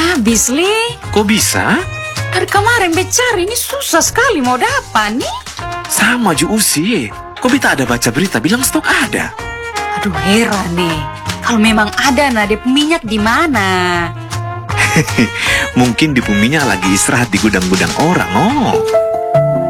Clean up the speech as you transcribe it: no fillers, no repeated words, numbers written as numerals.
habis, Li. Kok bisa? Dari kemarin cari ini susah sekali mau dapat nih. Sama ju Usi. Kok Beta ada baca berita bilang stok ada? Aduh, heran nih. Kalau memang ada, nah dia minyak di mana? Mungkin di minyak lagi istirahat di gudang-gudang orang, oh.